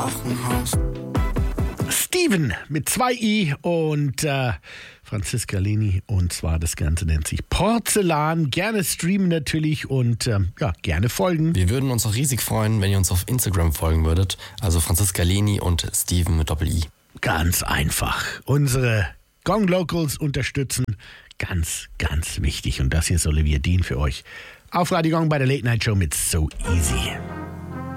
Trockenhaus. Steven mit 2 I und Franziska Leni, und zwar das Ganze nennt sich Porzellan. Gerne streamen natürlich und gerne folgen. Wir würden uns auch riesig freuen, wenn ihr uns auf Instagram folgen würdet. Also Franziska Leni und Steven mit Doppel-I. Ganz einfach. Unsere Gong Locals unterstützen. Ganz, ganz wichtig. Und das hier ist Olivia Dean für euch auf Radio Gong bei der Late Night Show mit So Easy.